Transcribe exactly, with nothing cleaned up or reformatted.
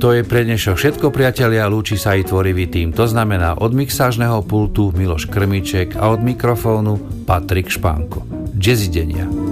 To je pre dnešok všetko, priatelia, lúči sa i tvorivý tým. To znamená od mixážneho pultu Miloš Krmiček a od mikrofónu Patrik Špánko. Jazzidenia.